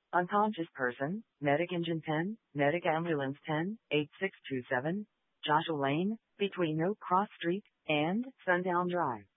Unconscious person, medic engine 10, medic ambulance 10, 8627, Joshua Lane, between Oak Cross Street and Sundown Drive.